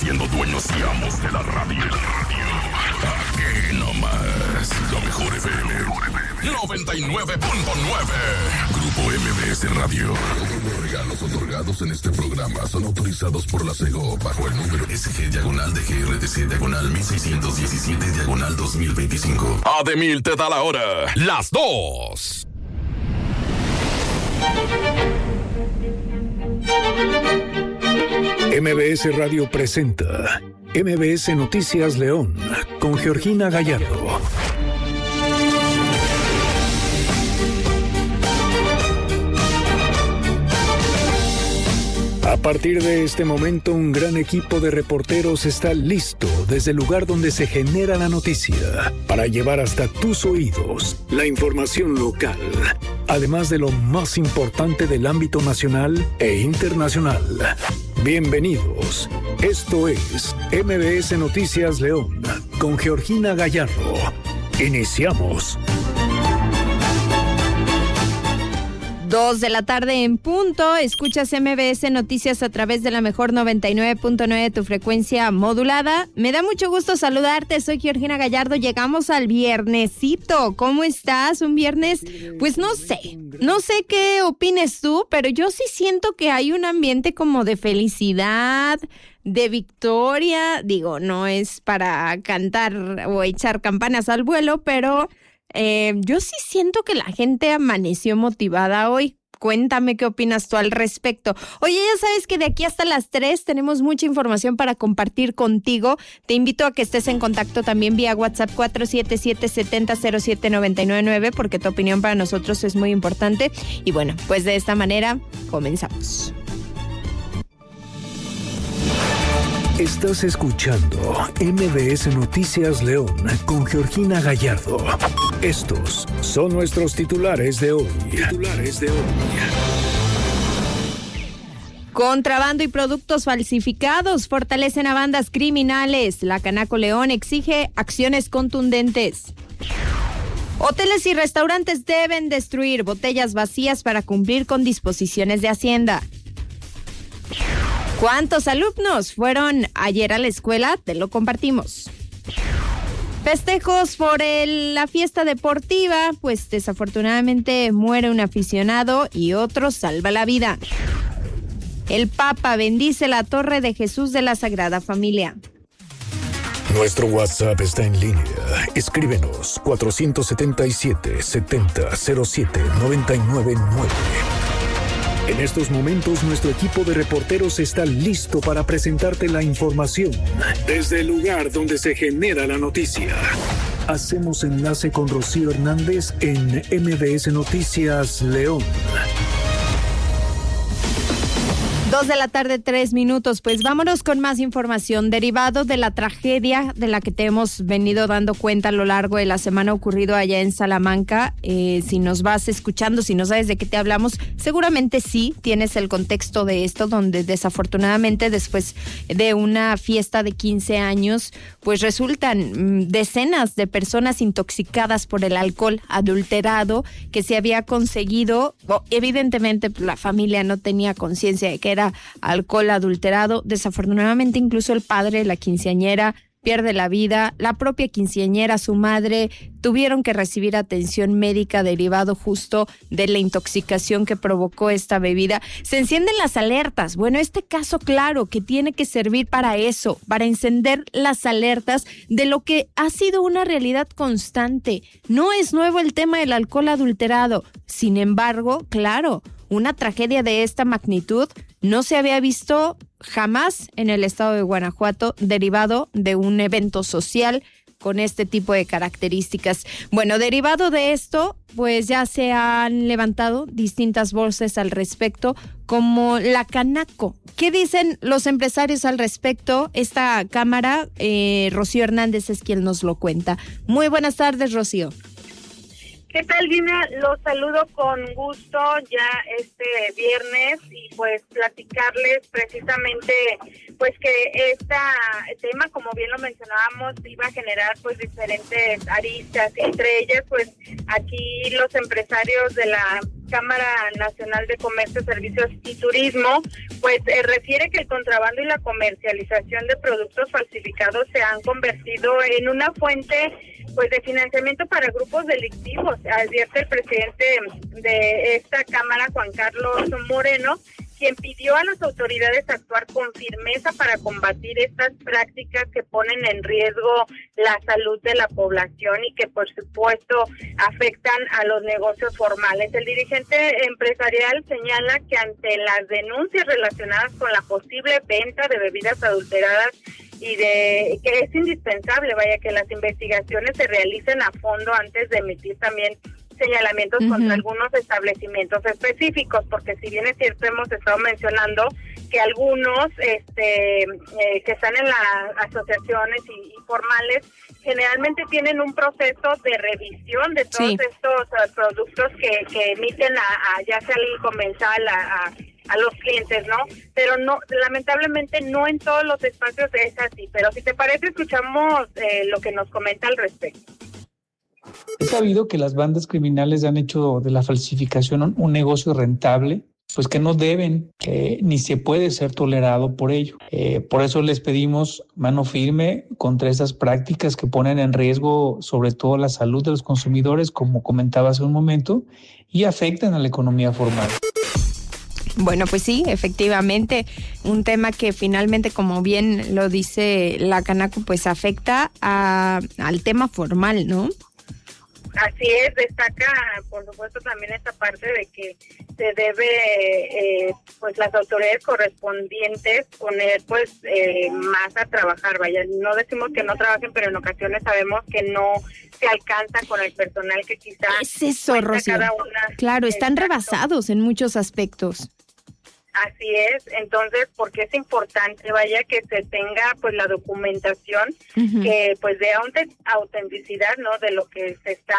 siendo dueños y amos de la radio. Aquí nomás, la mejor FM 99.9. Grupo MBS Radio. Todos los regalos otorgados en este programa son autorizados por la SEGO bajo el número SG-DGRTC/1617/2025. Ademil te da la hora, las 2. MBS Radio presenta MBS Noticias León con Georgina Gallardo. A partir de este momento, un gran equipo de reporteros está listo desde el lugar donde se genera la noticia para llevar hasta tus oídos la información local, además de lo más importante del ámbito nacional e internacional. Bienvenidos. Esto es MBS Noticias León con Georgina Gallardo. Iniciamos. 2 de la tarde en punto. Escuchas MBS Noticias a través de la mejor 99.9, tu frecuencia modulada. Me da mucho gusto saludarte. Soy Georgina Gallardo. Llegamos al viernesito. ¿Cómo estás? Un viernes, pues no sé qué opines tú, pero yo sí siento que hay un ambiente como de felicidad, de victoria. Digo, no es para cantar o echar campanas al vuelo, pero yo sí siento que la gente amaneció motivada hoy. Cuéntame qué opinas tú al respecto. Oye, ya sabes que de aquí hasta las 3 tenemos mucha información para compartir contigo. Te invito a que estés en contacto también vía WhatsApp 477-70-07-999 porque tu opinión para nosotros es muy importante. Y bueno, pues de esta manera comenzamos. Estás escuchando MBS Noticias León con Georgina Gallardo. Estos son nuestros titulares de hoy. Contrabando y productos falsificados fortalecen a bandas criminales. La Canaco León exige acciones contundentes. Hoteles y restaurantes deben destruir botellas vacías para cumplir con disposiciones de Hacienda. ¿Cuántos alumnos fueron ayer a la escuela? Te lo compartimos. Festejos por la fiesta deportiva, pues desafortunadamente muere un aficionado y otro salva la vida. El Papa bendice la Torre de Jesús de la Sagrada Familia. Nuestro WhatsApp está en línea. Escríbenos 477-70-07-999. En estos momentos, nuestro equipo de reporteros está listo para presentarte la información desde el lugar donde se genera la noticia. Hacemos enlace con Rocío Hernández en MBS Noticias León. 2 de la tarde, 3 minutos. Pues vámonos con más información. Derivado de la tragedia de la que te hemos venido dando cuenta a lo largo de la semana ocurrido allá en Salamanca, si nos vas escuchando, si no sabes de qué te hablamos, seguramente sí tienes el contexto de esto, donde desafortunadamente después de una fiesta de 15 años, pues resultan decenas de personas intoxicadas por el alcohol adulterado que se había conseguido. Evidentemente la familia no tenía conciencia de que era alcohol adulterado. Desafortunadamente incluso el padre de la quinceañera pierde la vida, la propia quinceañera, su madre, tuvieron que recibir atención médica derivado justo de la intoxicación que provocó esta bebida. Se encienden las alertas. Bueno, este caso, claro, que tiene que servir para eso, para encender las alertas de lo que ha sido una realidad constante. No es nuevo el tema del alcohol adulterado. Sin embargo, claro, una tragedia de esta magnitud no se había visto jamás en el estado de Guanajuato, derivado de un evento social con este tipo de características. Bueno, derivado de esto, pues ya se han levantado distintas voces al respecto, como la Canaco. ¿Qué dicen los empresarios al respecto? Esta cámara, Rocío Hernández es quien nos lo cuenta. Muy buenas tardes, Rocío. ¿Qué tal, Gina? Los saludo con gusto ya este viernes y pues platicarles precisamente pues que este tema, como bien lo mencionábamos, iba a generar pues diferentes aristas, y entre ellas pues aquí los empresarios de la Cámara Nacional de Comercio, Servicios y Turismo, pues refiere que el contrabando y la comercialización de productos falsificados se han convertido en una fuente pues de financiamiento para grupos delictivos. Advierte el presidente de esta Cámara, Juan Carlos Moreno, quien pidió a las autoridades actuar con firmeza para combatir estas prácticas que ponen en riesgo la salud de la población y que por supuesto afectan a los negocios formales. El dirigente empresarial señala que ante las denuncias relacionadas con la posible venta de bebidas adulteradas y de que es indispensable, que las investigaciones se realicen a fondo antes de emitir también señalamientos contra algunos establecimientos específicos, porque si bien es cierto, hemos estado mencionando que algunos que están en las asociaciones y formales generalmente tienen un proceso de revisión de todos estos productos que emiten ya sea el comensal a los clientes, ¿no? Pero no, lamentablemente no en todos los espacios es así, pero si te parece escuchamos lo que nos comenta al respecto. Es sabido que las bandas criminales han hecho de la falsificación un negocio rentable, pues que no deben ni se puede ser tolerado por ello. Por eso les pedimos mano firme contra esas prácticas que ponen en riesgo sobre todo la salud de los consumidores, como comentaba hace un momento, y afectan a la economía formal. Bueno, pues sí, efectivamente, un tema que finalmente, como bien lo dice la Canaco, pues afecta al tema formal, ¿no? Así es, destaca por supuesto también esta parte de que se debe pues las autoridades correspondientes poner pues más a trabajar, no decimos que no trabajen, pero en ocasiones sabemos que no se alcanza con el personal que quizás es eso, Rocío. Cada una. Claro, están rebasados en muchos aspectos. Así es, entonces, porque es importante, que se tenga pues la documentación que pues dé autenticidad, ¿no? De lo que se está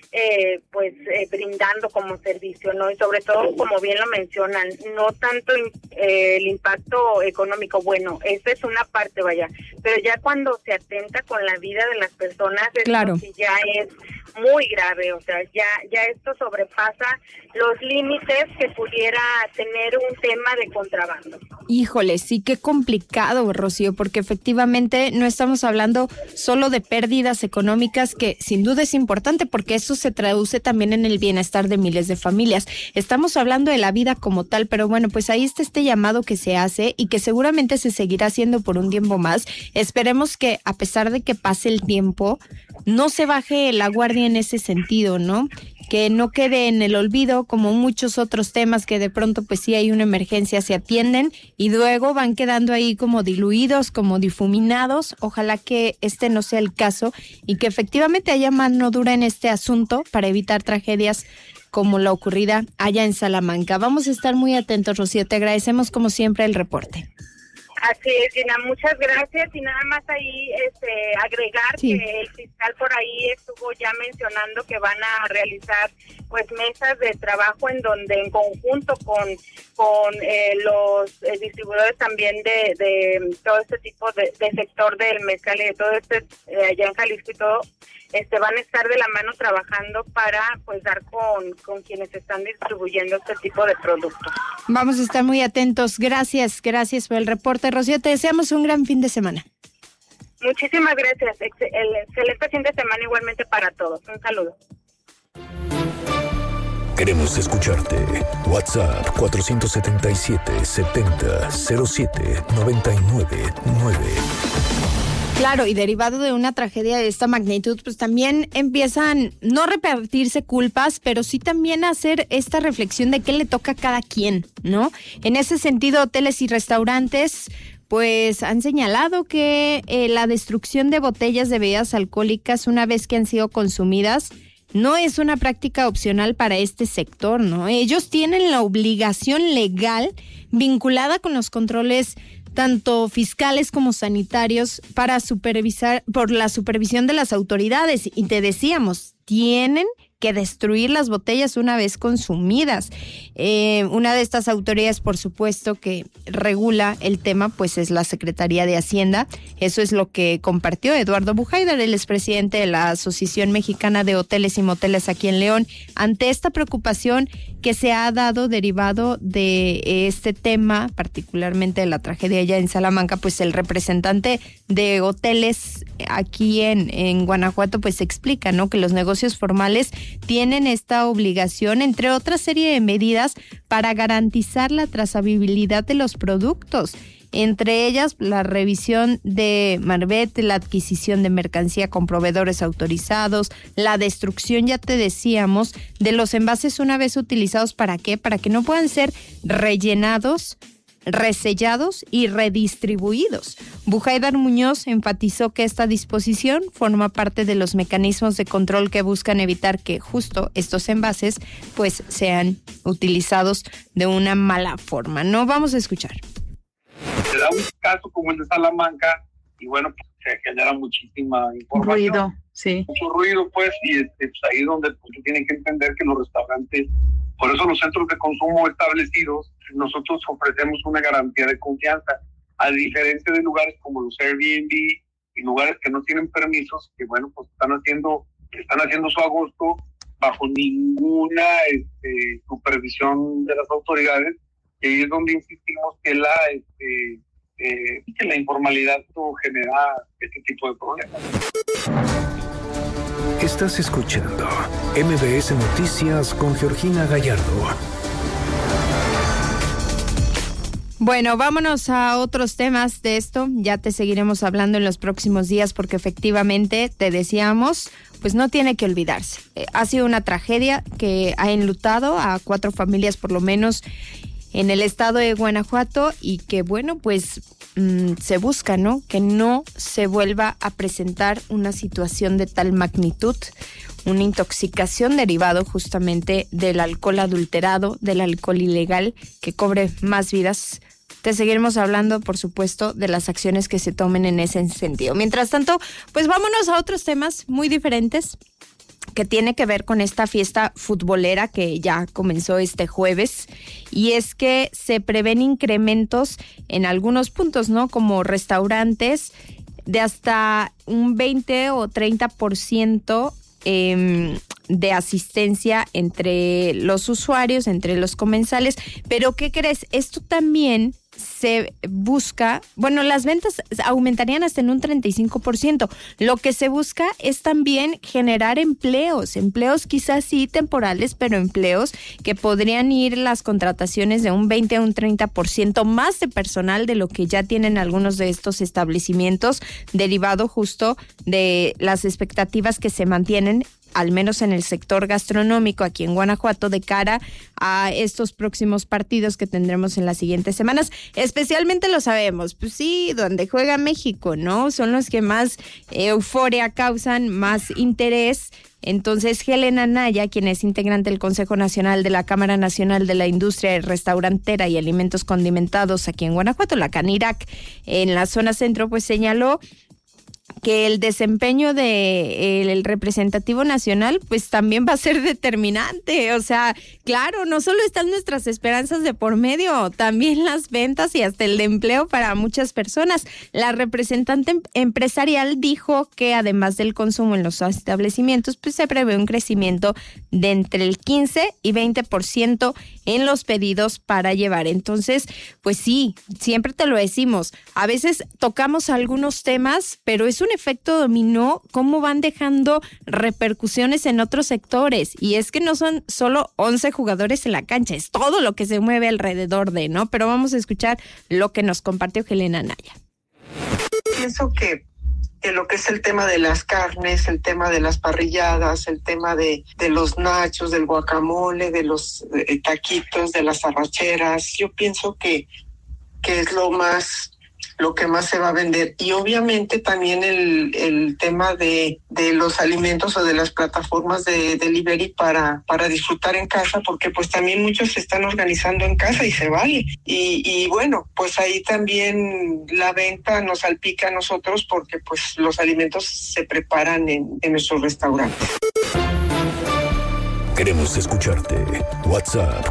brindando como servicio, ¿no? Y sobre todo, como bien lo mencionan, no tanto el impacto económico, bueno, esa es una parte, pero ya cuando se atenta con la vida de las personas, claro, que ya es muy grave, o sea, ya esto sobrepasa los límites que pudiera tener un tema de contrabando. Híjole, sí, qué complicado, Rocío, porque efectivamente no estamos hablando solo de pérdidas económicas, que sin duda es importante porque eso se traduce también en el bienestar de miles de familias. Estamos hablando de la vida como tal, pero bueno, pues ahí está este llamado que se hace y que seguramente se seguirá haciendo por un tiempo más. Esperemos que a pesar de que pase el tiempo, no se baje la guardia en ese sentido, ¿no? Que no quede en el olvido como muchos otros temas que de pronto pues sí hay una emergencia, se atienden y luego van quedando ahí como diluidos, como difuminados. Ojalá que este no sea el caso y que efectivamente haya mano dura en este asunto para evitar tragedias como la ocurrida allá en Salamanca. Vamos a estar muy atentos, Rocío, te agradecemos como siempre el reporte. Así es, Gina, muchas gracias. Y nada más ahí agregar que el fiscal por ahí estuvo ya mencionando que van a realizar pues mesas de trabajo en donde en conjunto con los distribuidores también de todo este tipo de sector del mezcal y de todo allá en Jalisco y todo, van a estar de la mano trabajando para pues dar con quienes están distribuyendo este tipo de productos. Vamos a estar muy atentos. Gracias por el reporte, Rocío. Te deseamos un gran fin de semana. Muchísimas gracias. Excelente fin de semana igualmente para todos. Un saludo. Queremos escucharte. WhatsApp 477-70-07-99-9. Claro, y derivado de una tragedia de esta magnitud, pues también empiezan no a repartirse culpas, pero sí también a hacer esta reflexión de qué le toca a cada quien, ¿no? En ese sentido, hoteles y restaurantes pues han señalado que la destrucción de botellas de bebidas alcohólicas una vez que han sido consumidas no es una práctica opcional para este sector, ¿no? Ellos tienen la obligación legal vinculada con los controles tanto fiscales como sanitarios por la supervisión de las autoridades. Y te decíamos, tienen que destruir las botellas una vez consumidas. Una de estas autoridades, por supuesto, que regula el tema, pues es la Secretaría de Hacienda. Eso es lo que compartió Eduardo Bujaidar, el expresidente de la Asociación Mexicana de Hoteles y Moteles aquí en León, ante esta preocupación que se ha dado derivado de este tema, particularmente de la tragedia allá en Salamanca. Pues el representante de hoteles aquí en Guanajuato pues explica, ¿no?, que los negocios formales tienen esta obligación, entre otra serie de medidas, para garantizar la trazabilidad de los productos. Entre ellas, la revisión de Marbete, la adquisición de mercancía con proveedores autorizados, la destrucción, ya te decíamos, de los envases una vez utilizados. ¿Para qué? Para que no puedan ser rellenados, resellados y redistribuidos. Bujaidar Muñoz enfatizó que esta disposición forma parte de los mecanismos de control que buscan evitar que justo estos envases pues sean utilizados de una mala forma. No, vamos a escuchar. Se da un caso como el de Salamanca y bueno, pues se genera muchísima información. Ruido, sí. Mucho ruido, pues, y pues ahí es donde pues, tienen que entender que los restaurantes, por eso los centros de consumo establecidos, nosotros ofrecemos una garantía de confianza, a diferencia de lugares como los Airbnb y lugares que no tienen permisos, que bueno, pues están haciendo su agosto bajo ninguna supervisión de las autoridades, y ahí es donde insistimos que la informalidad genera este tipo de problemas. Estás escuchando MBS Noticias con Georgina Gallardo. Bueno, vámonos a otros temas de esto. Ya te seguiremos hablando en los próximos días porque efectivamente, te decíamos, pues no tiene que olvidarse. Ha sido una tragedia que ha enlutado a 4 familias por lo menos en el estado de Guanajuato y que bueno, pues se busca, ¿no?, que no se vuelva a presentar una situación de tal magnitud, una intoxicación derivado justamente del alcohol adulterado, del alcohol ilegal, que cobre más vidas. Te seguiremos hablando, por supuesto, de las acciones que se tomen en ese sentido. Mientras tanto, pues vámonos a otros temas muy diferentes que tiene que ver con esta fiesta futbolera que ya comenzó este jueves, y es que se prevén incrementos en algunos puntos, ¿no?, como restaurantes, de hasta un 20 o 30% de asistencia entre los usuarios, entre los comensales. Pero ¿qué crees? Esto también se busca, bueno, las ventas aumentarían hasta en un 35%. Lo que se busca es también generar empleos quizás sí temporales, pero empleos que podrían ir las contrataciones de un 20 a un 30% más de personal de lo que ya tienen algunos de estos establecimientos, derivado justo de las expectativas que se mantienen, al menos en el sector gastronómico aquí en Guanajuato, de cara a estos próximos partidos que tendremos en las siguientes semanas. Especialmente lo sabemos, pues sí, donde juega México, ¿no? Son los que más euforia causan, más interés. Entonces, Helen Anaya, quien es integrante del Consejo Nacional de la Cámara Nacional de la Industria Restaurantera y Alimentos Condimentados aquí en Guanajuato, la CANIRAC, en la zona centro, pues señaló que el desempeño del representativo nacional pues también va a ser determinante. O sea, claro, no solo están nuestras esperanzas de por medio, también las ventas y hasta el empleo para muchas personas. La representante empresarial dijo que además del consumo en los establecimientos, pues se prevé un crecimiento de entre el 15 y 20% en los pedidos para llevar. Entonces, pues sí, siempre te lo decimos, a veces tocamos algunos temas, pero es un efecto dominó, cómo van dejando repercusiones en otros sectores. Y es que no son solo 11 jugadores en la cancha, es todo lo que se mueve alrededor de, ¿no? Pero vamos a escuchar lo que nos compartió Helen Anaya. Pienso que lo que es el tema de las carnes, el tema de las parrilladas, el tema de los nachos, del guacamole, de los taquitos, de las arracheras, yo pienso que es lo que más se va a vender. Y obviamente también el tema de los alimentos o de las plataformas de delivery para disfrutar en casa, porque pues también muchos se están organizando en casa y se vale. Y bueno, pues ahí también la venta nos salpica a nosotros porque pues los alimentos se preparan en nuestros restaurantes. Queremos escucharte. WhatsApp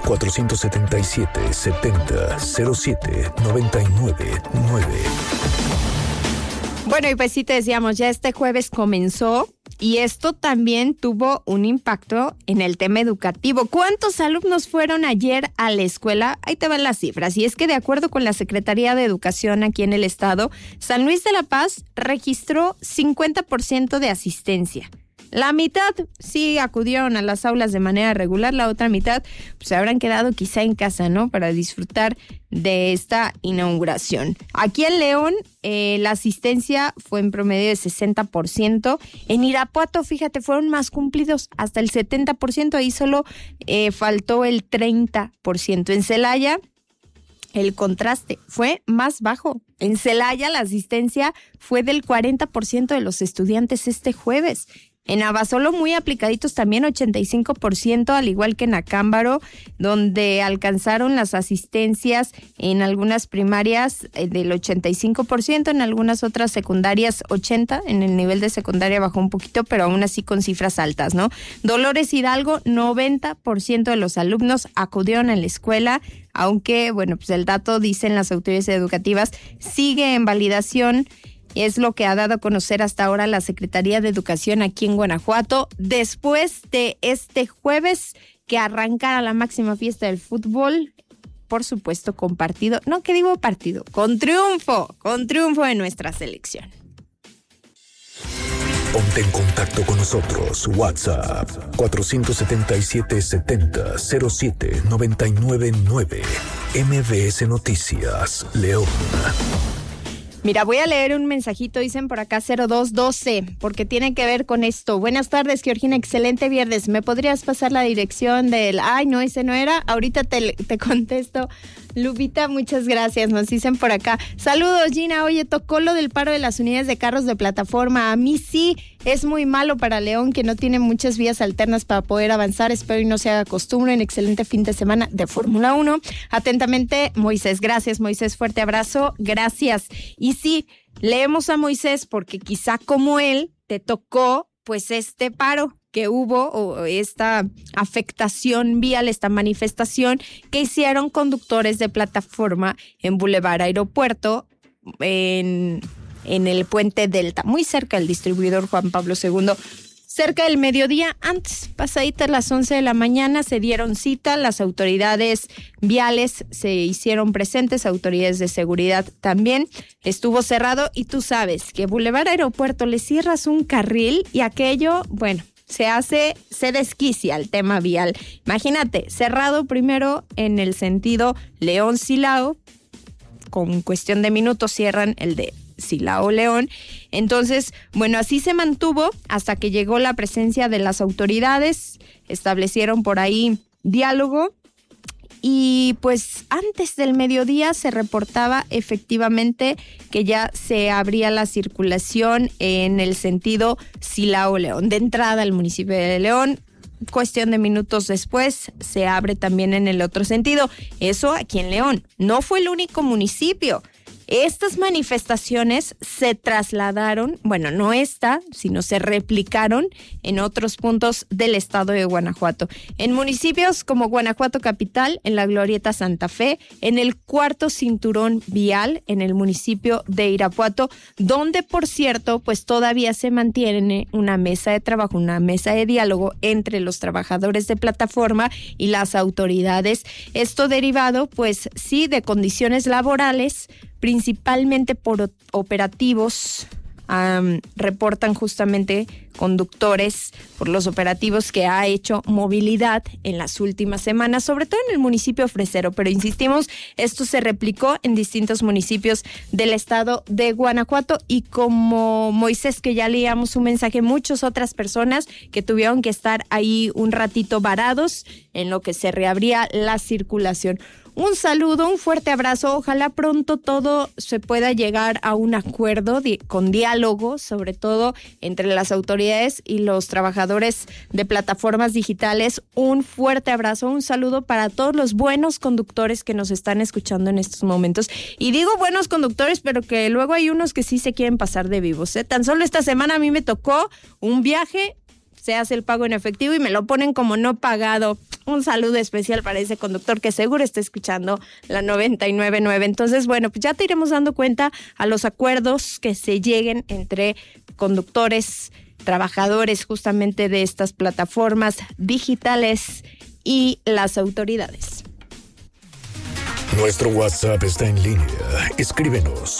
477-70-07-99-9. Bueno, y pues sí te decíamos, ya este jueves comenzó y esto también tuvo un impacto en el tema educativo. ¿Cuántos alumnos fueron ayer a la escuela? Ahí te van las cifras. Y es que de acuerdo con la Secretaría de Educación aquí en el estado, San Luis de la Paz registró 50% de asistencia. La mitad sí acudieron a las aulas de manera regular, la otra mitad pues se habrán quedado quizá en casa, ¿no? Para disfrutar de esta inauguración. Aquí en León la asistencia fue en promedio de 60%. En Irapuato, fíjate, fueron más cumplidos, hasta el 70%. Ahí solo faltó el 30%. En Celaya, el contraste fue más bajo. En Celaya la asistencia fue del 40% de los estudiantes este jueves. En Abasolo muy aplicaditos también, 85%, al igual que en Acámbaro, donde alcanzaron las asistencias en algunas primarias del 85%, en algunas otras secundarias 80%, en el nivel de secundaria bajó un poquito, pero aún así con cifras altas, ¿no? Dolores Hidalgo, 90% de los alumnos acudieron a la escuela, aunque, bueno, pues el dato, dicen las autoridades educativas, sigue en validación. Es lo que ha dado a conocer hasta ahora la Secretaría de Educación aquí en Guanajuato, después de este jueves que arrancara la máxima fiesta del fútbol, por supuesto con partido, no que digo partido, con triunfo de nuestra selección. Ponte en contacto con nosotros. WhatsApp 477-70-07-99-9. MBS Noticias, León. Mira, voy a leer un mensajito, dicen por acá 0212, porque tiene que ver con esto. Buenas tardes, Georgina, excelente viernes. ¿Me podrías pasar la dirección del...? Ay, no, ese no era. Ahorita te contesto. Lupita, muchas gracias, nos dicen por acá. Saludos, Gina. Oye, tocó lo del paro de las unidades de carros de plataforma. A mí sí, es muy malo para León, que no tiene muchas vías alternas para poder avanzar. Espero y no se haga costumbre. Un excelente fin de semana de Fórmula 1. Atentamente, Moisés. Gracias, Moisés. Fuerte abrazo. Gracias. Y sí, leemos a Moisés porque quizá como él te tocó pues este paro que hubo, o esta afectación vial, esta manifestación que hicieron conductores de plataforma en Boulevard Aeropuerto, en el puente Delta, muy cerca del distribuidor Juan Pablo II. Cerca del mediodía, antes, pasaditas las 11 de la mañana, se dieron cita, las autoridades viales se hicieron presentes, autoridades de seguridad también, estuvo cerrado y tú sabes que Boulevard Aeropuerto le cierras un carril y aquello, bueno, se desquicia el tema vial. Imagínate, cerrado primero en el sentido León-Silao, con cuestión de minutos cierran el de Silao-León. Entonces, bueno, así se mantuvo hasta que llegó la presencia de las autoridades, establecieron por ahí diálogo y pues antes del mediodía se reportaba efectivamente que ya se abría la circulación en el sentido Silao-León, de entrada al municipio de León. Cuestión de minutos después se abre también en el otro sentido. Eso aquí en León. No fue el único municipio. Estas manifestaciones se trasladaron, bueno, no sino se replicaron en otros puntos del estado de Guanajuato. En municipios como Guanajuato Capital, en la Glorieta Santa Fe, en el cuarto cinturón vial, en el municipio de Irapuato, donde, por cierto, pues todavía se mantiene una mesa de trabajo, una mesa de diálogo entre los trabajadores de plataforma y las autoridades. Esto derivado, pues sí, de condiciones laborales, principalmente por operativos, reportan justamente conductores por los operativos que ha hecho Movilidad en las últimas semanas, sobre todo en el municipio Fresero, pero insistimos, esto se replicó en distintos municipios del estado de Guanajuato y como Moisés, que ya leíamos su mensaje, muchas otras personas que tuvieron que estar ahí un ratito varados en lo que se reabría la circulación. Un saludo, un fuerte abrazo. Ojalá pronto todo se pueda llegar a un acuerdo con diálogo, sobre todo entre las autoridades y los trabajadores de plataformas digitales. Un fuerte abrazo, un saludo para todos los buenos conductores que nos están escuchando en estos momentos. Y digo buenos conductores, pero que luego hay unos que sí se quieren pasar de vivos, ¿eh? Tan solo esta semana a mí me tocó un viaje se hace el pago en efectivo y me lo ponen como no pagado. Un saludo especial para ese conductor que seguro está escuchando la 99.9. Entonces, bueno, pues ya te iremos dando cuenta a los acuerdos que se lleguen entre conductores, trabajadores justamente de estas plataformas digitales y las autoridades. Nuestro WhatsApp está en línea. Escríbenos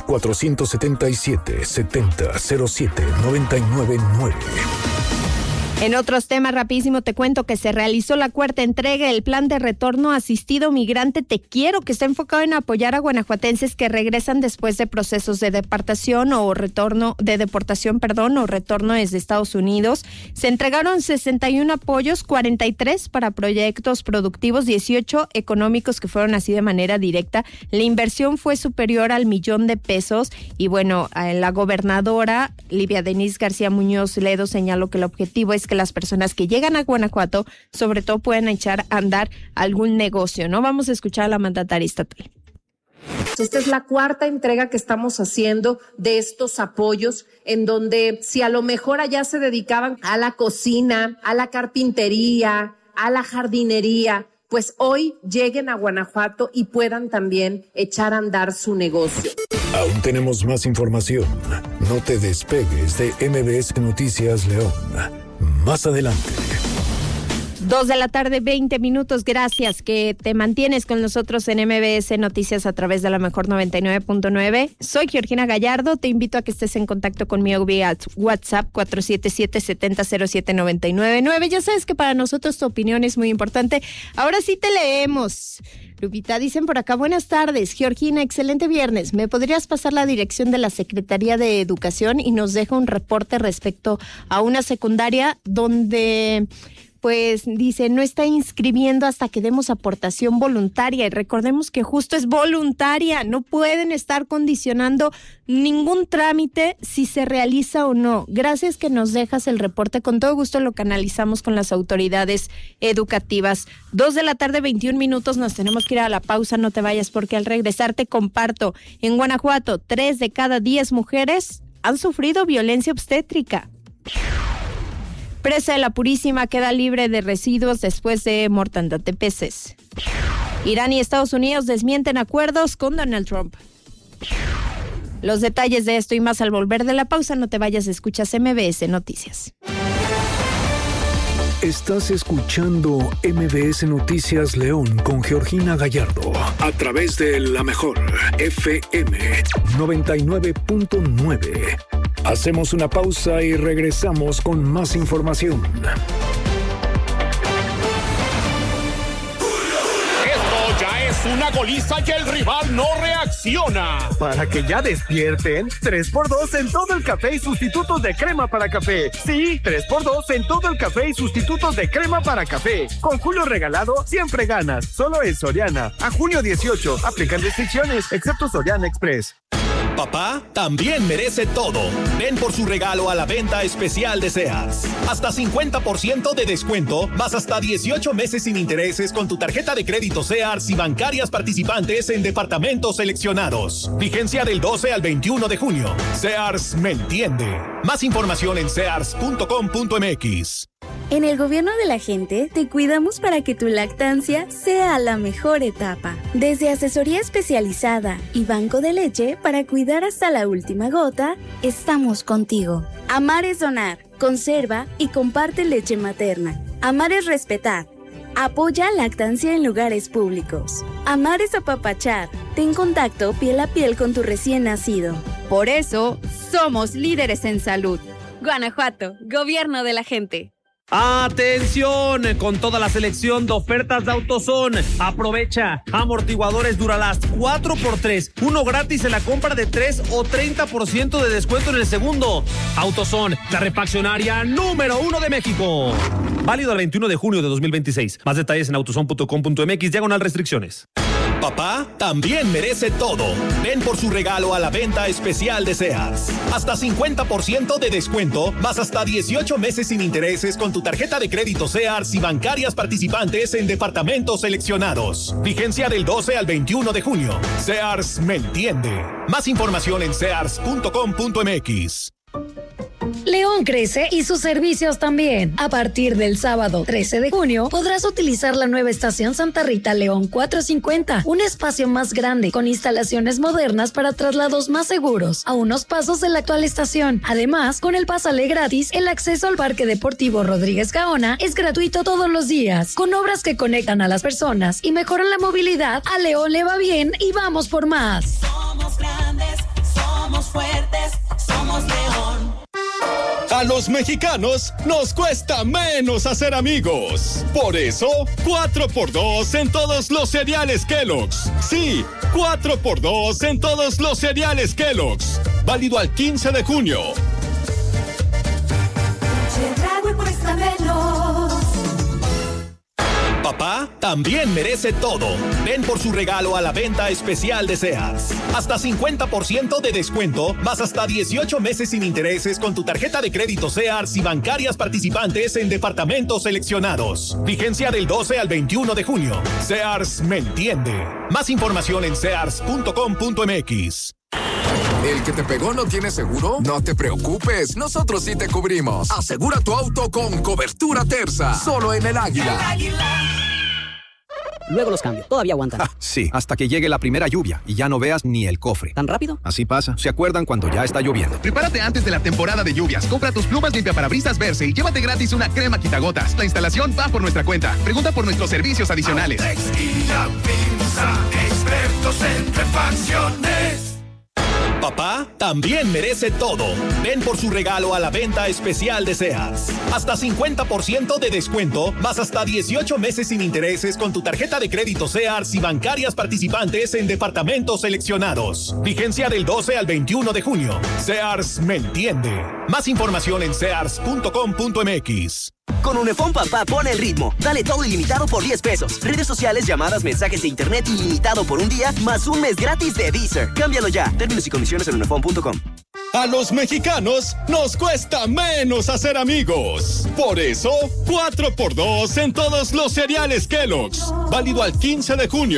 477-7007-999. En otros temas, rapidísimo te cuento que se realizó la cuarta entrega del Plan de Retorno Asistido Migrante Te Quiero, que está enfocado en apoyar a guanajuatenses que regresan después de procesos de deportación o retorno desde Estados Unidos. Se entregaron 61 apoyos, 43 para proyectos productivos, 18 económicos que fueron así de manera directa. La inversión fue superior al $1,000,000 y bueno, la gobernadora Livia Denise García Muñoz Ledo señaló que el objetivo es que las personas que llegan a Guanajuato, sobre todo, puedan echar a andar algún negocio, ¿no? Vamos a escuchar a la mandataria estatal. Esta es la cuarta entrega que estamos haciendo de estos apoyos, en donde si a lo mejor allá se dedicaban a la cocina, a la carpintería, a la jardinería, pues hoy lleguen a Guanajuato y puedan también echar a andar su negocio. Aún tenemos más información. No te despegues de MBS Noticias León. Más adelante. 2:20 p.m. Gracias que te mantienes con nosotros en MBS Noticias a través de la mejor 99.9. Soy Georgina Gallardo. Te invito a que estés en contacto conmigo vía WhatsApp 477-7007-999. Ya sabes que para nosotros tu opinión es muy importante. Ahora sí te leemos. Lupita, dicen por acá, buenas tardes, Georgina, excelente viernes. ¿Me podrías pasar la dirección de la Secretaría de Educación? Y nos deja un reporte respecto a una secundaria donde, pues, dice, no está inscribiendo hasta que demos aportación voluntaria. Y recordemos que justo es voluntaria, no pueden estar condicionando ningún trámite si se realiza o no. Gracias que nos dejas el reporte, con todo gusto lo canalizamos con las autoridades educativas. 2:21 p.m, nos tenemos que ir a la pausa, no te vayas porque al regresar te comparto. En Guanajuato, 3 de cada 10 mujeres han sufrido violencia obstétrica. Presa de la Purísima queda libre de residuos después de mortandad de peces. Irán y Estados Unidos desmienten acuerdos con Donald Trump. Los detalles de esto y más al volver de la pausa. No te vayas, escuchas MBS Noticias. Estás escuchando MBS Noticias León con Georgina Gallardo a través de la mejor FM 99.9. Hacemos una pausa y regresamos con más información. Esto ya es una goliza y el rival no reacciona. Para que ya despierten, 3x2 en todo el café y sustitutos de crema para café. Sí, 3x2 en todo el café y sustitutos de crema para café. Con Julio regalado, siempre ganas. Solo en Soriana. A junio 18. Aplican restricciones, excepto Soriana Express. Papá también merece todo. Ven por su regalo a la venta especial de Sears. Hasta 50% de descuento, más hasta 18 meses sin intereses con tu tarjeta de crédito Sears y bancarias participantes en departamentos seleccionados. Vigencia del 12 al 21 de junio. Sears me entiende. Más información en sears.com.mx. En el gobierno de la gente, te cuidamos para que tu lactancia sea la mejor etapa. Desde asesoría especializada y banco de leche para cuidar hasta la última gota, estamos contigo. Amar es donar, conserva y comparte leche materna. Amar es respetar. Apoya lactancia en lugares públicos. Amar es apapachar. Ten contacto piel a piel con tu recién nacido. Por eso, somos líderes en salud. Guanajuato, gobierno de la gente. ¡Atención! Con toda la selección de ofertas de AutoZone. Aprovecha amortiguadores Duralast 4x3, uno gratis en la compra de 3 o 30% de descuento en el segundo. AutoZone, la refaccionaria número 1 de México. Válido el 21 de junio de 2026. Más detalles en autozone.com.mx/restricciones. Papá también merece todo. Ven por su regalo a la venta especial de Sears. Hasta 50% de descuento, más hasta 18 meses sin intereses con tu tarjeta de crédito Sears y bancarias participantes en departamentos seleccionados. Vigencia del 12 al 21 de junio. Sears me entiende. Más información en sears.com.mx. León crece y sus servicios también. A partir del sábado 13 de junio podrás utilizar la nueva estación Santa Rita León 450, un espacio más grande con instalaciones modernas para traslados más seguros, a unos pasos de la actual estación. Además, con el pásale gratis, el acceso al Parque Deportivo Rodríguez Gaona es gratuito todos los días. Con obras que conectan a las personas y mejoran la movilidad, a León le va bien y vamos por más. Somos grandes, somos fuertes, somos León. A los mexicanos nos cuesta menos hacer amigos. Por eso, 4x2 en todos los cereales Kellogg's. Sí, 4x2 en todos los cereales Kellogg's. Válido al 15 de junio. Papá también merece todo. Ven por su regalo a la venta especial de Sears. Hasta 50% de descuento, más hasta 18 meses sin intereses con tu tarjeta de crédito Sears y bancarias participantes en departamentos seleccionados. Vigencia del 12 al 21 de junio. Sears me entiende. Más información en sears.com.mx. ¿El que te pegó no tiene seguro? No te preocupes, nosotros sí te cubrimos. Asegura tu auto con cobertura Terza, solo en El Águila. Luego los cambio, todavía aguantan. Sí, hasta que llegue la primera lluvia y ya no veas ni el cofre. ¿Tan rápido? Así pasa. ¿Se acuerdan cuando ya está lloviendo? Prepárate antes de la temporada de lluvias. Compra tus plumas limpiaparabrisas Verse y llévate gratis una crema quitagotas. La instalación va por nuestra cuenta. Pregunta por nuestros servicios adicionales. Expertos en refacciones. Papá también merece todo. Ven por su regalo a la venta especial de Sears. Hasta 50% de descuento, más hasta 18 meses sin intereses con tu tarjeta de crédito Sears y bancarias participantes en departamentos seleccionados. Vigencia del 12 al 21 de junio. Sears me entiende. Más información en sears.com.mx. Con Unifón Papá pone el ritmo. Dale todo ilimitado por 10 pesos. Redes sociales, llamadas, mensajes e internet ilimitado por un día, más un mes gratis de Deezer. Cámbialo ya. Términos y condiciones en unifón.com. A los mexicanos nos cuesta menos hacer amigos. Por eso, 4x2 en todos los cereales Kellogg's. Válido al 15 de junio.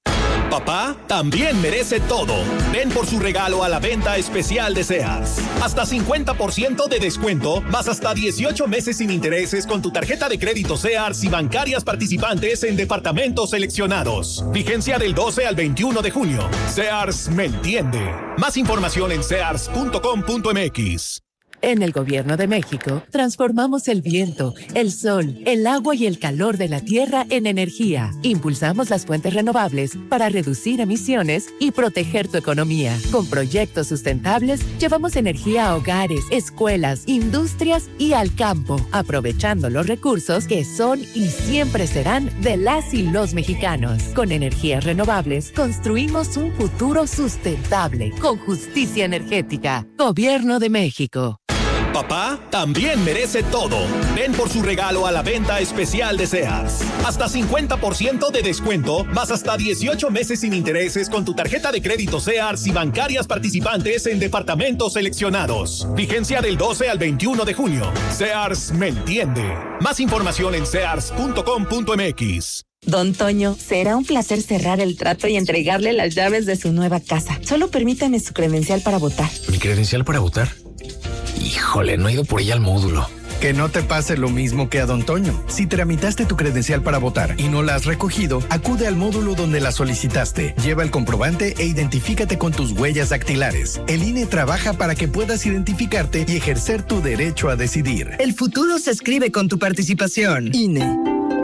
Papá también merece todo. Ven por su regalo a la venta especial de Sears. Hasta 50% de descuento, más hasta 18 meses sin intereses con tu tarjeta de crédito Sears y bancarias participantes en departamentos seleccionados. Vigencia del 12 al 21 de junio. Sears me entiende. Más información en sears.com.mx. En el Gobierno de México, transformamos el viento, el sol, el agua y el calor de la tierra en energía. Impulsamos las fuentes renovables para reducir emisiones y proteger tu economía. Con proyectos sustentables, llevamos energía a hogares, escuelas, industrias y al campo, aprovechando los recursos que son y siempre serán de las y los mexicanos. Con energías renovables, construimos un futuro sustentable, con justicia energética. Gobierno de México. Papá también merece todo. Ven por su regalo a la venta especial de Sears. Hasta 50% de descuento, más hasta 18 meses sin intereses con tu tarjeta de crédito Sears y bancarias participantes en departamentos seleccionados. Vigencia del 12 al 21 de junio. Sears me entiende. Más información en sears.com.mx. Don Toño, será un placer cerrar el trato y entregarle las llaves de su nueva casa. Solo permítame su credencial para votar. ¿Mi credencial para votar? Híjole, no he ido por ella al módulo. Que no te pase lo mismo que a Don Toño. Si tramitaste tu credencial para votar y no la has recogido, acude al módulo donde la solicitaste. Lleva el comprobante e identifícate con tus huellas dactilares. El INE trabaja para que puedas identificarte y ejercer tu derecho a decidir. El futuro se escribe con tu participación. INE.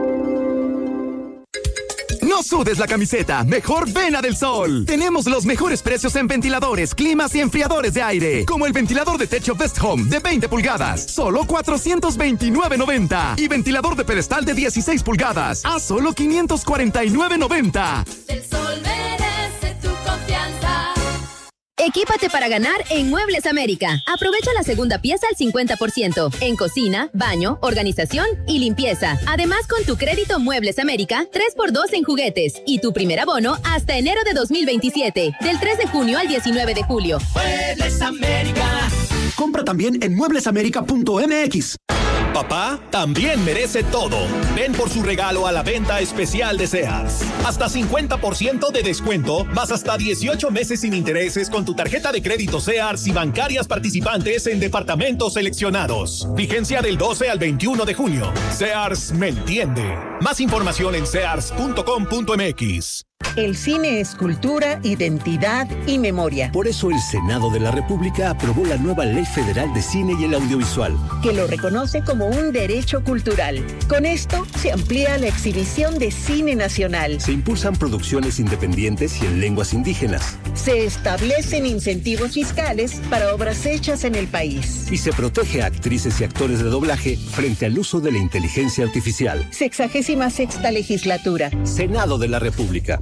No sudes la camiseta, mejor ven a Del Sol. Tenemos los mejores precios en ventiladores, climas y enfriadores de aire. Como el ventilador de techo Best Home de 20 pulgadas, solo $429.90. Y ventilador de pedestal de 16 pulgadas, a solo $549.90. Del Sol merece tu confianza. Equípate para ganar en Muebles América. Aprovecha la segunda pieza al 50% en cocina, baño, organización y limpieza. Además, con tu crédito Muebles América, 3x2 en juguetes y tu primer abono hasta enero de 2027, del 3 de junio al 19 de julio. Muebles América. Compra también en mueblesamerica.mx. Papá también merece todo. Ven por su regalo a la venta especial de Sears. Hasta 50% de descuento, más hasta 18 meses sin intereses con tu tarjeta de crédito Sears y bancarias participantes en departamentos seleccionados. Vigencia del 12 al 21 de junio. Sears me entiende. Más información en sears.com.mx. El cine es cultura, identidad y memoria. Por eso el Senado de la República aprobó la nueva Ley Federal de Cine y el Audiovisual, que lo reconoce como un derecho cultural. Con esto se amplía la exhibición de cine nacional. Se impulsan producciones independientes y en lenguas indígenas. Se establecen incentivos fiscales para obras hechas en el país. Y se protege a actrices y actores de doblaje frente al uso de la inteligencia artificial. 66ª legislatura. Senado de la República.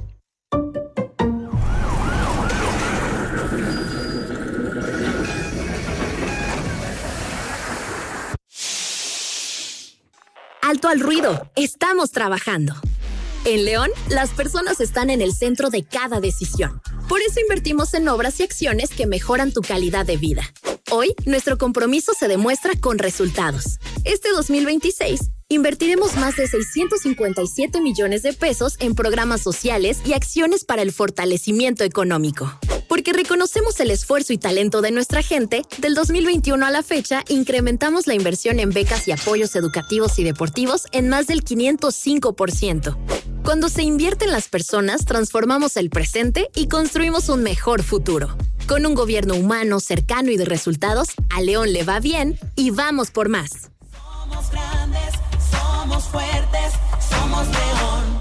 Alto al ruido, estamos trabajando. En León, las personas están en el centro de cada decisión. Por eso invertimos en obras y acciones que mejoran tu calidad de vida. Hoy, nuestro compromiso se demuestra con resultados. Este 2026, invertiremos más de 657 millones de pesos en programas sociales y acciones para el fortalecimiento económico. Porque reconocemos el esfuerzo y talento de nuestra gente, del 2021 a la fecha, incrementamos la inversión en becas y apoyos educativos y deportivos en más del 505%. Cuando se invierte en las personas, transformamos el presente y construimos un mejor futuro. Con un gobierno humano, cercano y de resultados, a León le va bien y vamos por más. Somos grandes, somos fuertes, somos León.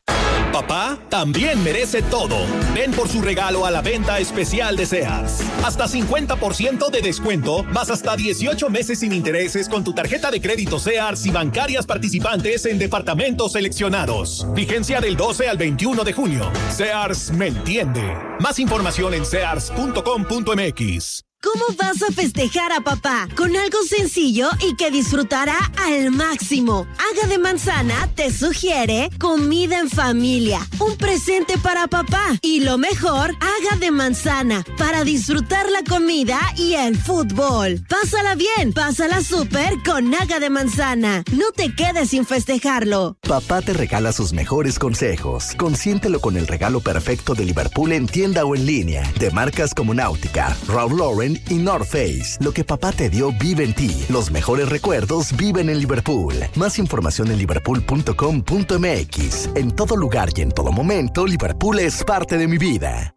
Papá también merece todo. Ven por su regalo a la venta especial de Sears. Hasta 50% de descuento, más hasta 18 meses sin intereses con tu tarjeta de crédito Sears y bancarias participantes en departamentos seleccionados. Vigencia del 12 al 21 de junio. Sears me entiende. Más información en sears.com.mx. ¿Cómo vas a festejar a papá? Con algo sencillo y que disfrutará al máximo. Haga de Manzana te sugiere comida en familia, un presente para papá. Y lo mejor, Haga de Manzana para disfrutar la comida y el fútbol. Pásala bien, pásala súper con Haga de Manzana. No te quedes sin festejarlo. Papá te regala sus mejores consejos. Consiéntelo con el regalo perfecto de Liverpool en tienda o en línea. De marcas como Náutica, Ralph Lauren y North Face. Lo que papá te dio vive en ti. Los mejores recuerdos viven en Liverpool. Más información en liverpool.com.mx. En todo lugar y en todo momento, Liverpool es parte de mi vida.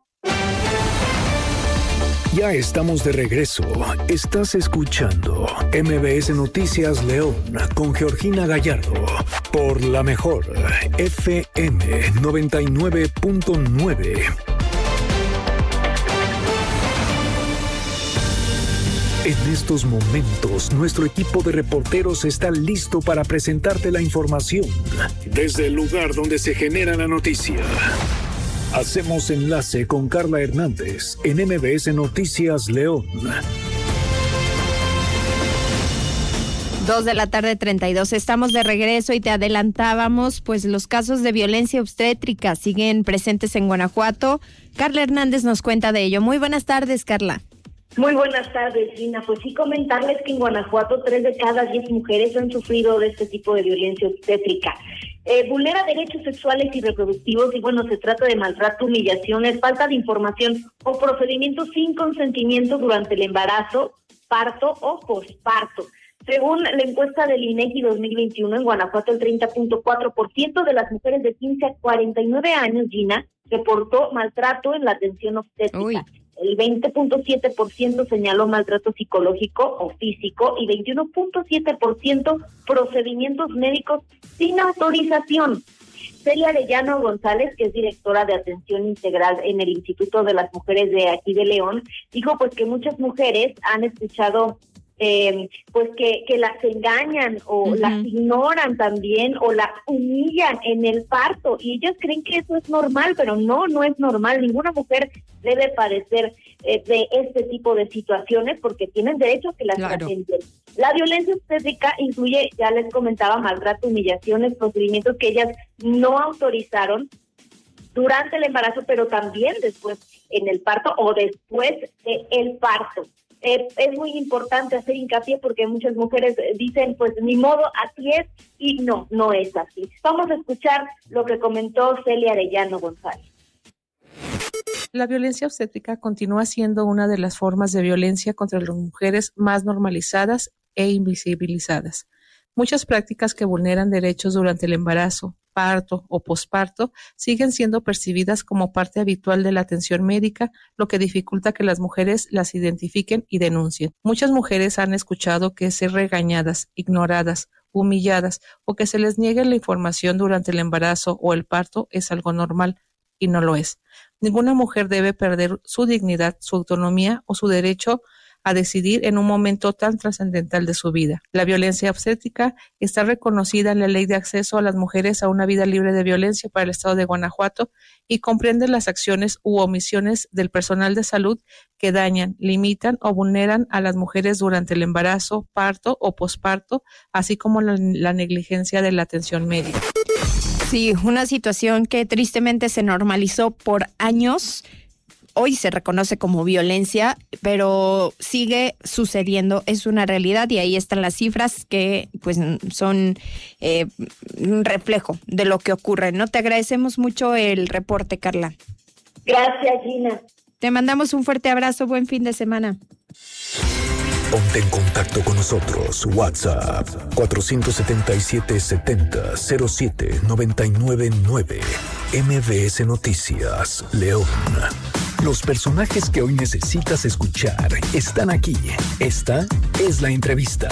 Ya estamos de regreso. Estás escuchando MBS Noticias León con Georgina Gallardo por la mejor FM 99.9. En estos momentos, nuestro equipo de reporteros está listo para presentarte la información desde el lugar donde se genera la noticia. Hacemos enlace con Carla Hernández en MBS Noticias León. 2:32 p.m. Estamos de regreso y te adelantábamos, pues los casos de violencia obstétrica siguen presentes en Guanajuato. Carla Hernández nos cuenta de ello. Muy buenas tardes, Carla. Muy buenas tardes, Gina. Pues sí, comentarles que en Guanajuato 3 de cada 10 mujeres han sufrido de este tipo de violencia obstétrica. Vulnera derechos sexuales y reproductivos y bueno, se trata de maltrato, humillaciones, falta de información o procedimientos sin consentimiento durante el embarazo, parto o posparto. Según la encuesta del INEGI 2021, en Guanajuato el 30.4% de las mujeres de 15 a 49 años, Gina, reportó maltrato en la atención obstétrica. Uy. El 20.7% señaló maltrato psicológico o físico y 21.7% procedimientos médicos sin autorización. Celia Arellano González, que es directora de atención integral en el Instituto de las Mujeres de aquí de León, dijo pues que muchas mujeres han escuchado pues que las engañan o las ignoran también o las humillan en el parto y ellas creen que eso es normal, pero no es normal. Ninguna mujer debe padecer de este tipo de situaciones porque tienen derecho a que las atiendan. La violencia obstétrica incluye, ya les comentaba, maltrato, humillaciones, procedimientos que ellas no autorizaron durante el embarazo, pero también después en el parto o después del parto. es muy importante hacer hincapié porque muchas mujeres dicen, pues ni modo, así es, y no es así. Vamos a escuchar lo que comentó Celia Arellano González. La violencia obstétrica continúa siendo una de las formas de violencia contra las mujeres más normalizadas e invisibilizadas. Muchas prácticas que vulneran derechos durante el embarazo, parto o posparto siguen siendo percibidas como parte habitual de la atención médica, lo que dificulta que las mujeres las identifiquen y denuncien. Muchas mujeres han escuchado que ser regañadas, ignoradas, humilladas o que se les niegue la información durante el embarazo o el parto es algo normal, y no lo es. Ninguna mujer debe perder su dignidad, su autonomía o su derecho a decidir en un momento tan trascendental de su vida. La violencia obstétrica está reconocida en la Ley de Acceso a las Mujeres a una Vida Libre de Violencia para el Estado de Guanajuato y comprende las acciones u omisiones del personal de salud que dañan, limitan o vulneran a las mujeres durante el embarazo, parto o posparto, así como la negligencia de la atención médica. Sí, una situación que tristemente se normalizó por años. Hoy se reconoce como violencia, pero sigue sucediendo, es una realidad y ahí están las cifras que pues son un reflejo de lo que ocurre, ¿no? Te agradecemos mucho el reporte, Carla. Gracias, Gina. Te mandamos un fuerte abrazo, buen fin de semana. Ponte en contacto con nosotros. WhatsApp 477-70-07-999. MBS Noticias, León. Los personajes que hoy necesitas escuchar están aquí. Esta es la entrevista.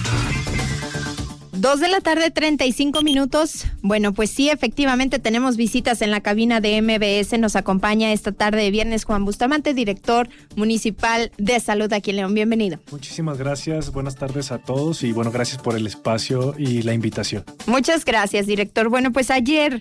2:35 p.m. Bueno, pues sí, efectivamente tenemos visitas en la cabina de MBS. Nos acompaña esta tarde de viernes Juan Bustamante, director municipal de salud aquí en León. Bienvenido. Muchísimas gracias, buenas tardes a todos y bueno, gracias por el espacio y la invitación. Muchas gracias, director. Bueno, pues ayer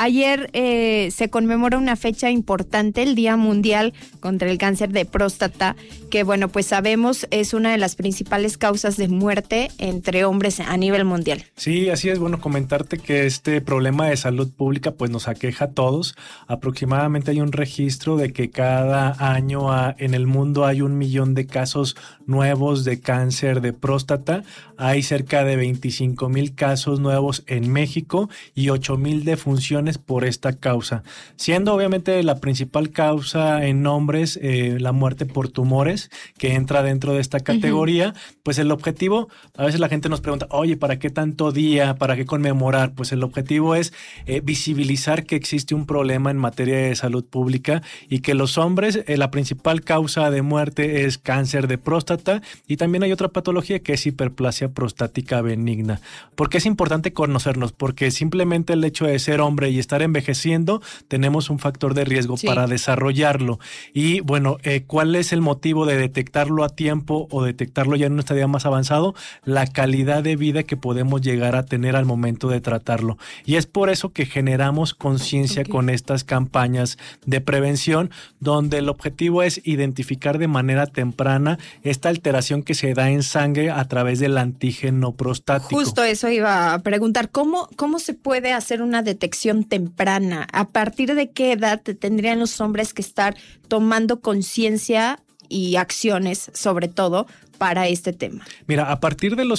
se conmemora una fecha importante, el Día Mundial contra el Cáncer de Próstata, que bueno, pues sabemos es una de las principales causas de muerte entre hombres a nivel mundial. Sí, así es. Bueno, comentarte que este problema de salud pública pues nos aqueja a todos. Aproximadamente hay un registro de que cada año en el mundo hay 1 millón de casos nuevos de cáncer de próstata. Hay cerca de 25,000 casos nuevos en México y 8,000 defunciones por esta causa. Siendo obviamente la principal causa en hombres la muerte por tumores, que entra dentro de esta categoría, pues el objetivo, a veces la gente nos pregunta, oye, ¿para qué tanto día? ¿Para qué conmemorar? Pues el objetivo es visibilizar que existe un problema en materia de salud pública y que los hombres, la principal causa de muerte es cáncer de próstata y también hay otra patología que es hiperplasia prostática benigna. ¿Por qué es importante conocernos? Porque simplemente el hecho de ser hombre y estar envejeciendo, tenemos un factor de riesgo para desarrollarlo. Y bueno, ¿cuál es el motivo de detectarlo a tiempo o detectarlo ya en un estadio más avanzado? La calidad de vida que podemos llegar a tener al momento de tratarlo. Y es por eso que generamos conciencia con estas campañas de prevención, donde el objetivo es identificar de manera temprana esta alteración que se da en sangre a través del antígeno prostático. Justo eso iba a preguntar, ¿cómo se puede hacer una detección temprana? ¿A partir de qué edad tendrían los hombres que estar tomando conciencia y acciones, sobre todo, para este tema? Mira, a partir de los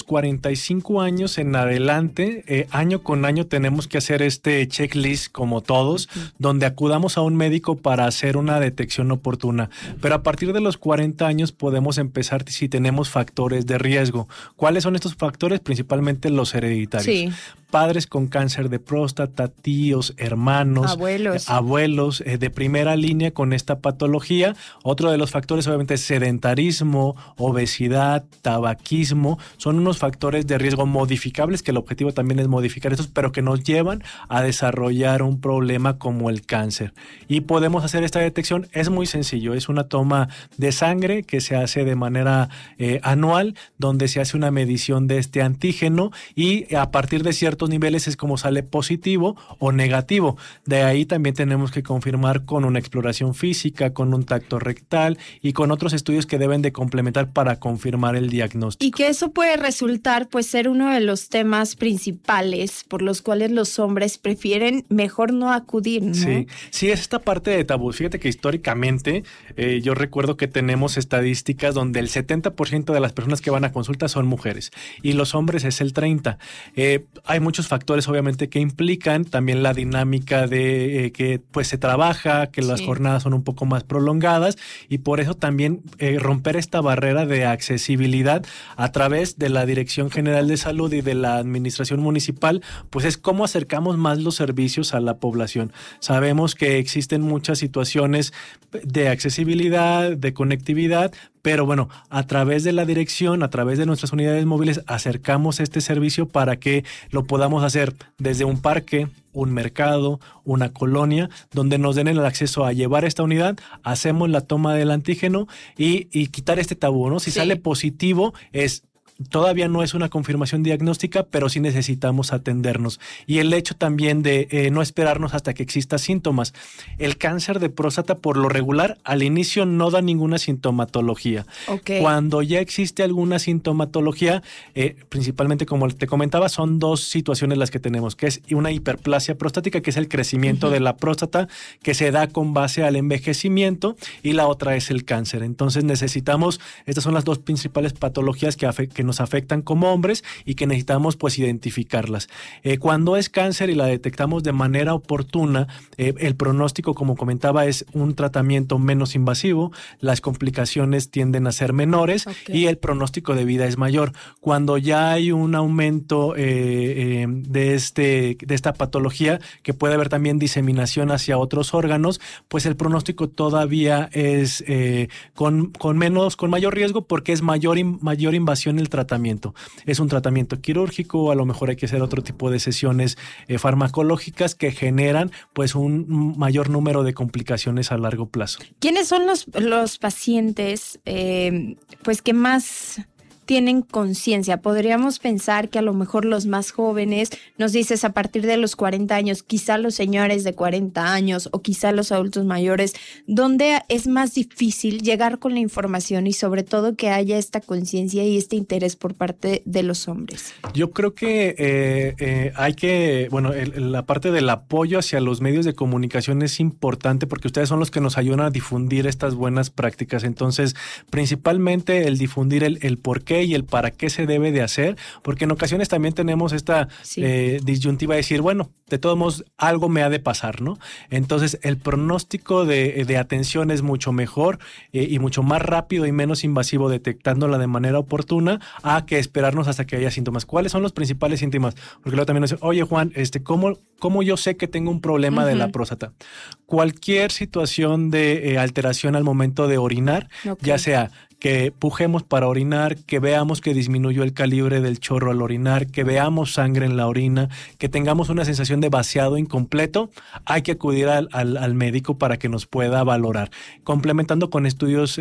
45 años en adelante, año con año tenemos que hacer este checklist como todos, donde acudamos a un médico para hacer una detección oportuna. Pero a partir de los 40 años podemos empezar si tenemos factores de riesgo. ¿Cuáles son estos factores? Principalmente los hereditarios. Sí. Padres con cáncer de próstata, tíos, hermanos, abuelos de primera línea con esta patología. Otro de los factores obviamente es sedentarismo, obesidad, tabaquismo. Son unos factores de riesgo modificables que el objetivo también es modificar estos, pero que nos llevan a desarrollar un problema como el cáncer. Y podemos hacer esta detección, es muy sencillo, es una toma de sangre que se hace de manera anual, donde se hace una medición de este antígeno y a partir de ciertos altos niveles es como sale positivo o negativo. De ahí también tenemos que confirmar con una exploración física, con un tacto rectal y con otros estudios que deben de complementar para confirmar el diagnóstico. Y que eso puede resultar pues ser uno de los temas principales por los cuales los hombres prefieren mejor no acudir, ¿no? Sí, es esta parte de tabú. Fíjate que históricamente yo recuerdo que tenemos estadísticas donde el 70% de las personas que van a consulta son mujeres y los hombres es el 30%. Hay muchos factores obviamente que implican también la dinámica de que pues se trabaja, que las jornadas son un poco más prolongadas y por eso también romper esta barrera de accesibilidad a través de la Dirección General de Salud y de la Administración Municipal, pues es cómo acercamos más los servicios a la población. Sabemos que existen muchas situaciones de accesibilidad, de conectividad, pero bueno, a través de la dirección, a través de nuestras unidades móviles, acercamos este servicio para que lo podamos hacer desde un parque, un mercado, una colonia, donde nos den el acceso a llevar esta unidad, hacemos la toma del antígeno y quitar este tabú, ¿no? Si sale positivo, todavía no es una confirmación diagnóstica, pero sí necesitamos atendernos. Y el hecho también de no esperarnos hasta que exista síntomas. El cáncer de próstata, por lo regular, al inicio no da ninguna sintomatología. Cuando ya existe alguna sintomatología, principalmente como te comentaba, son dos situaciones las que tenemos, que es una hiperplasia prostática, que es el crecimiento de la próstata, que se da con base al envejecimiento, y la otra es el cáncer. Entonces necesitamos, estas son las dos principales patologías que nos afectan como hombres y que necesitamos pues identificarlas. Cuando es cáncer y la detectamos de manera oportuna, el pronóstico, como comentaba, es un tratamiento menos invasivo, las complicaciones tienden a ser menores y el pronóstico de vida es mayor. Cuando ya hay un aumento de esta patología, que puede haber también diseminación hacia otros órganos, pues el pronóstico todavía es con mayor riesgo, porque es mayor invasión el tratamiento. Es un tratamiento quirúrgico, a lo mejor hay que hacer otro tipo de sesiones farmacológicas que generan pues un mayor número de complicaciones a largo plazo. ¿Quiénes son los pacientes pues que más tienen conciencia? Podríamos pensar que a lo mejor los más jóvenes, nos dices a partir de los 40 años, quizá los señores de 40 años o quizá los adultos mayores, donde es más difícil llegar con la información y sobre todo que haya esta conciencia y este interés por parte de los hombres. Yo creo que hay que, la parte del apoyo hacia los medios de comunicación es importante porque ustedes son los que nos ayudan a difundir estas buenas prácticas. Entonces, principalmente el difundir el por qué y el para qué se debe de hacer, porque en ocasiones también tenemos esta disyuntiva de decir, bueno, de todos modos algo me ha de pasar, ¿no? Entonces el pronóstico de atención es mucho mejor y mucho más rápido y menos invasivo detectándola de manera oportuna a que esperarnos hasta que haya síntomas. ¿Cuáles son los principales síntomas? Porque luego también nos dicen, oye Juan, ¿cómo yo sé que tengo un problema de la próstata? Cualquier situación de alteración al momento de orinar, ya sea que pujemos para orinar, que veamos que disminuyó el calibre del chorro al orinar, que veamos sangre en la orina, que tengamos una sensación de vaciado incompleto, hay que acudir al médico para que nos pueda valorar, complementando con estudios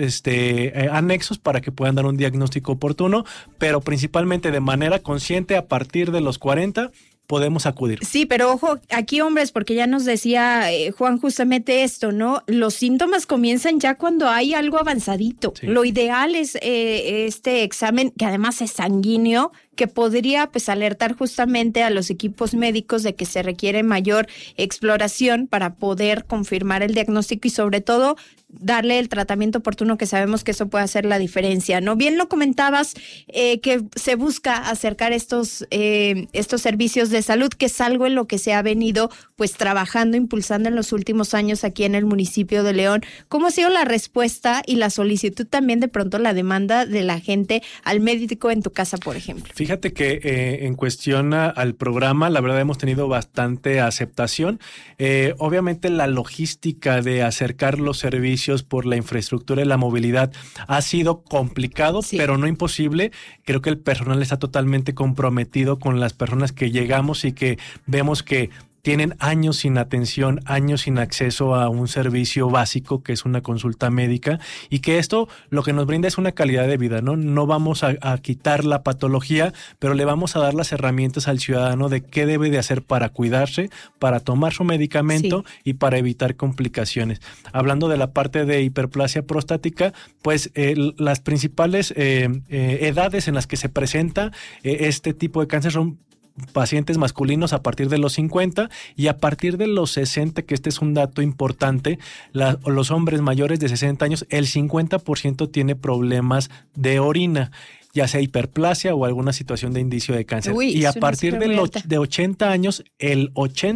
anexos para que puedan dar un diagnóstico oportuno, pero principalmente de manera consciente a partir de los 40 podemos acudir. Sí, pero ojo, aquí hombres, porque ya nos decía Juan justamente esto, ¿no? Los síntomas comienzan ya cuando hay algo avanzadito. Sí. Lo ideal es este examen, que además es sanguíneo, que podría pues alertar justamente a los equipos médicos de que se requiere mayor exploración para poder confirmar el diagnóstico y sobre todo darle el tratamiento oportuno, que sabemos que eso puede hacer la diferencia, ¿no? Bien lo comentabas, que se busca acercar estos servicios de salud, que es algo en lo que se ha venido pues trabajando, impulsando en los últimos años aquí en el municipio de León. ¿Cómo ha sido la respuesta y la solicitud también de pronto la demanda de la gente al médico en tu casa, por ejemplo? Fíjate que en cuestión al programa, la verdad hemos tenido bastante aceptación. Obviamente la logística de acercar los servicios por la infraestructura y la movilidad ha sido complicado, pero no imposible. Creo que el personal está totalmente comprometido con las personas que llegamos y que vemos que tienen años sin atención, años sin acceso a un servicio básico que es una consulta médica, y que esto lo que nos brinda es una calidad de vida, ¿no? No vamos a quitar la patología, pero le vamos a dar las herramientas al ciudadano de qué debe de hacer para cuidarse, para tomar su medicamento y para evitar complicaciones. Hablando de la parte de hiperplasia prostática, pues las principales edades en las que se presenta este tipo de cáncer son pacientes masculinos a partir de los 50 y a partir de los 60, que este es un dato importante, los hombres mayores de 60 años, el 50% tiene problemas de orina, ya sea hiperplasia o alguna situación de indicio de cáncer. Y a partir de 80 años, el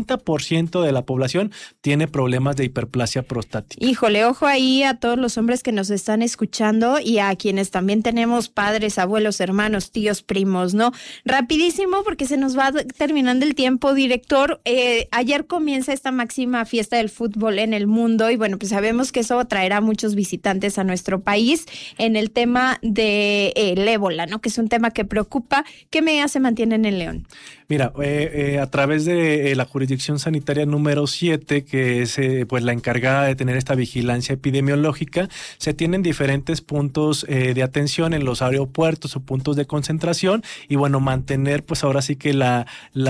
80% de la población tiene problemas de hiperplasia prostática. Híjole, ojo ahí a todos los hombres que nos están escuchando y a quienes también tenemos padres, abuelos, hermanos, tíos, primos, ¿no? Rapidísimo, porque se nos va terminando el tiempo, director. Ayer comienza esta máxima fiesta del fútbol en el mundo y bueno, pues sabemos que eso traerá muchos visitantes a nuestro país en el tema de ébola, ¿no? Que es un tema que preocupa. ¿Qué medidas se mantienen en León? Mira, a través de la jurisdicción sanitaria número 7, que es pues la encargada de tener esta vigilancia epidemiológica, se tienen diferentes puntos de atención en los aeropuertos o puntos de concentración y bueno, mantener pues ahora sí que la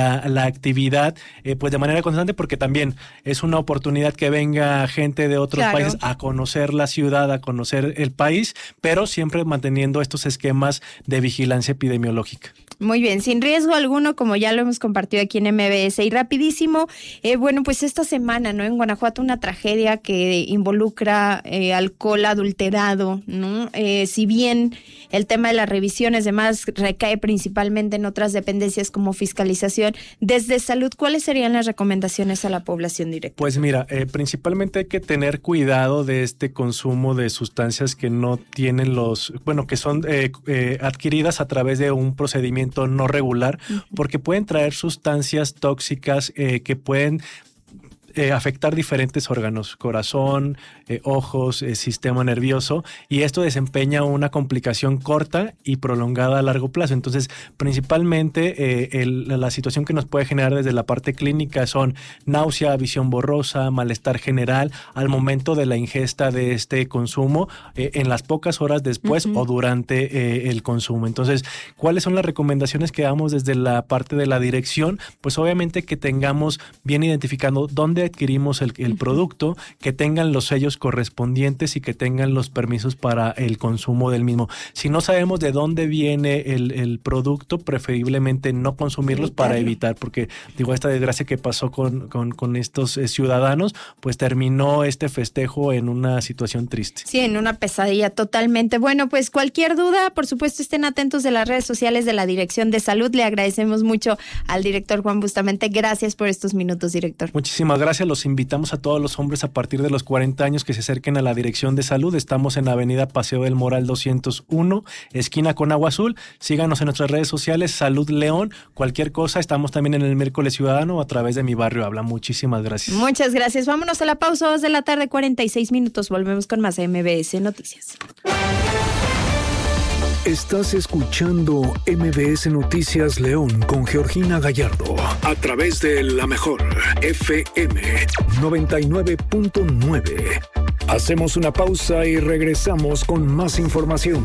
actividad pues de manera constante, porque también es una oportunidad que venga gente de otros países a conocer la ciudad, a conocer el país, pero siempre manteniendo estos esquemas de vigilancia epidemiológica. Muy bien, sin riesgo alguno, como ya lo hemos compartido aquí en MBS. Y rapidísimo, bueno, pues esta semana, ¿no? En Guanajuato una tragedia que involucra alcohol adulterado, ¿no? Si bien el tema de las revisiones demás recae principalmente en otras dependencias como fiscalización, desde salud, ¿cuáles serían las recomendaciones a la población directa? Pues mira, principalmente hay que tener cuidado de este consumo de sustancias que no tienen que son adquiridas a través de un procedimiento no regular, porque pueden traer sustancias tóxicas que pueden afectar diferentes órganos, corazón, ojos, sistema nervioso, y esto desempeña una complicación corta y prolongada a largo plazo. Entonces, principalmente la situación que nos puede generar desde la parte clínica son náusea, visión borrosa, malestar general al momento de la ingesta de este consumo, en las pocas horas después o durante el consumo. Entonces, ¿cuáles son las recomendaciones que damos desde la parte de la dirección? Pues obviamente que tengamos bien identificado dónde adquirimos el producto, que tengan los sellos correspondientes y que tengan los permisos para el consumo del mismo. Si no sabemos de dónde viene el producto, preferiblemente no consumirlos para evitar, porque digo, esta desgracia que pasó con estos ciudadanos, pues terminó este festejo en una situación triste. Sí, en una pesadilla totalmente. Bueno, pues cualquier duda, por supuesto, estén atentos de las redes sociales de la Dirección de Salud. Le agradecemos mucho al director Juan Bustamante. Gracias por estos minutos, director. Muchísimas gracias. Los invitamos a todos los hombres a partir de los 40 años que se acerquen a la Dirección de Salud. Estamos en Avenida Paseo del Moral 201, esquina con Agua Azul. Síganos en nuestras redes sociales, Salud León. Cualquier cosa, estamos también en el Miércoles Ciudadano a través de Mi Barrio Habla. Muchísimas gracias. Muchas gracias. Vámonos a la pausa, 2:00 p.m. Volvemos con más MBS Noticias. Estás escuchando MBS Noticias León con Georgina Gallardo a través de La Mejor FM 99.9. Hacemos una pausa y regresamos con más información.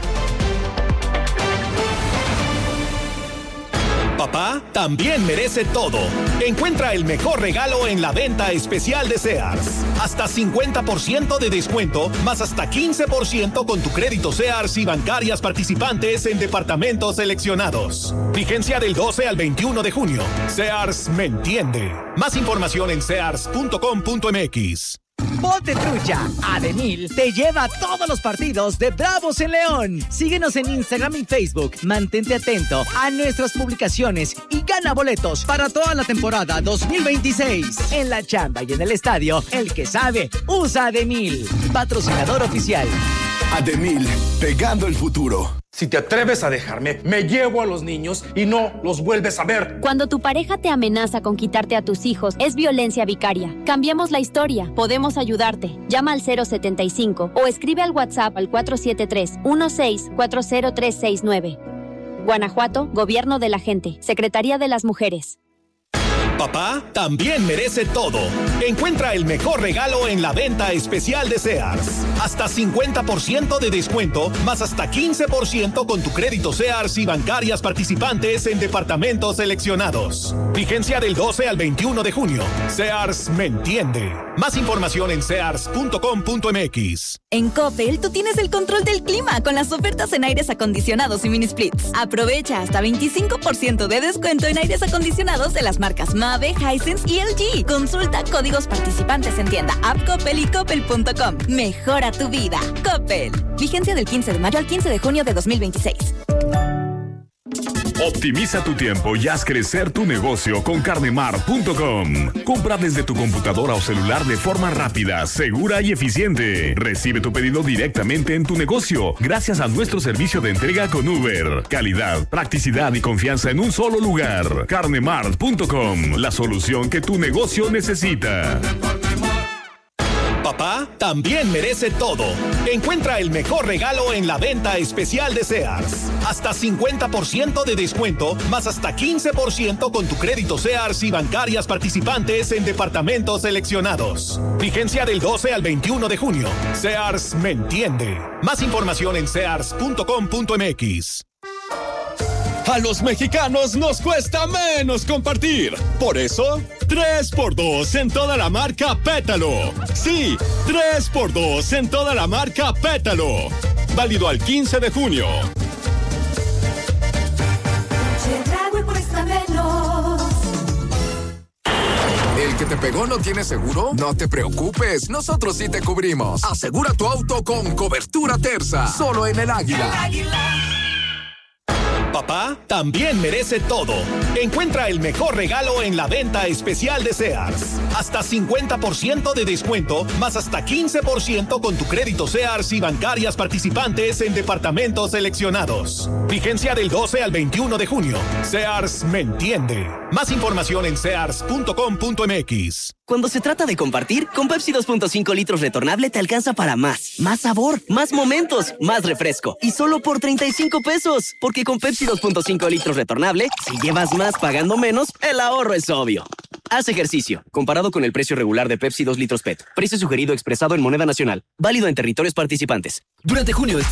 Papá también merece todo. Encuentra el mejor regalo en la venta especial de Sears. Hasta 50% de descuento, más hasta 15% con tu crédito Sears y bancarias participantes en departamentos seleccionados. Vigencia del 12 al 21 de junio. Sears me entiende. Más información en sears.com.mx. Ponte trucha. Ademil te lleva a todos los partidos de Bravos en León. Síguenos en Instagram y Facebook. Mantente atento a nuestras publicaciones y gana boletos para toda la temporada 2026. En la chamba y en el estadio, el que sabe, usa Ademil. Patrocinador oficial. Ademil, pegando el futuro. Si te atreves a dejarme, me llevo a los niños y no los vuelves a ver. Cuando tu pareja te amenaza con quitarte a tus hijos, es violencia vicaria. Cambiemos la historia. Podemos ayudarte. Llama al 075 o escribe al WhatsApp al 473-16-40369. Guanajuato, Gobierno de la Gente. Secretaría de las Mujeres. Papá también merece todo. Encuentra el mejor regalo en la venta especial de Sears. Hasta 50% de descuento, más hasta 15% con tu crédito Sears y bancarias participantes en departamentos seleccionados. Vigencia del 12 al 21 de junio. Sears me entiende. Más información en sears.com.mx. En Coppel, tú tienes el control del clima con las ofertas en aires acondicionados y mini splits. Aprovecha hasta 25% de descuento en aires acondicionados de las marcas Mave, Hisense y LG. Consulta códigos participantes en tienda app Coppel y coppel.com. Mejora tu vida. Coppel. Vigencia del 15 de mayo al 15 de junio de 2026. Optimiza tu tiempo y haz crecer tu negocio con carnemar.com. Compra desde tu computadora o celular de forma rápida, segura y eficiente. Recibe tu pedido directamente en tu negocio gracias a nuestro servicio de entrega con Uber. Calidad, practicidad y confianza en un solo lugar. carnemar.com, la solución que tu negocio necesita. Papá también merece todo. Encuentra el mejor regalo en la venta especial de Sears. Hasta 50% de descuento, más hasta 15% con tu crédito Sears y bancarias participantes en departamentos seleccionados. Vigencia del 12 al 21 de junio. Sears me entiende. Más información en sears.com.mx. A los mexicanos nos cuesta menos compartir. Por eso, 3x2 en toda la marca Pétalo. Sí, 3x2 en toda la marca Pétalo. Válido al 15 de junio. ¿El que te pegó no tiene seguro? No te preocupes, nosotros sí te cubrimos. Asegura tu auto con cobertura Terza. Solo en el Águila. Papá también merece todo. Encuentra el mejor regalo en la venta especial de Sears. Hasta 50% de descuento, más hasta 15% con tu crédito Sears y bancarias participantes en departamentos seleccionados. Vigencia del 12 al 21 de junio. Sears me entiende. Más información en sears.com.mx. Cuando se trata de compartir, con Pepsi 2.5 litros retornable te alcanza para más. Más sabor, más momentos, más refresco. Y solo por 35 pesos. Porque con Pepsi 2.5 litros retornable, si llevas más pagando menos, el ahorro es obvio. Haz ejercicio. Comparado con el precio regular de Pepsi 2 litros PET. Precio sugerido expresado en moneda nacional. Válido en territorios participantes. Durante junio